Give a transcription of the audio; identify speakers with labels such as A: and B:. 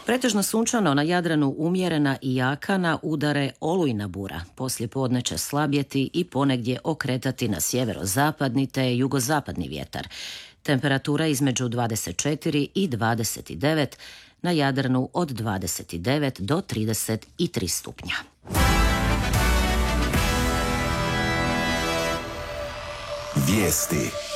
A: Pretežno sunčano, na Jadranu umjerena i jaka, na udare olujna bura. Poslije podne će slabjeti i ponegdje okretati na sjeverozapadni te jugozapadni vjetar. Temperatura između 24 i 29, na Jadranu od 29 do 33 stupnja.
B: Vijesti.